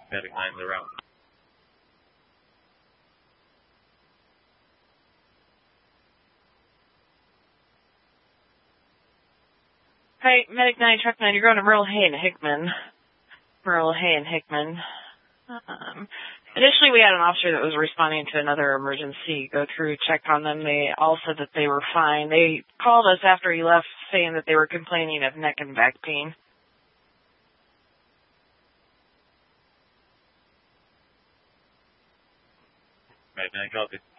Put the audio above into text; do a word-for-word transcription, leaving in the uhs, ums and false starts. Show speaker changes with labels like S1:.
S1: Medic nine, they're out.
S2: Hi, Medic nine, Truck nine, you're going to Merle Hay and Hickman. Merle Hay and Hickman. Um, initially, we had an officer that was responding to another emergency go through, check on them. They all said that they were fine. They called us after he left saying that they were complaining of neck and back pain.
S1: Medic nine, copy.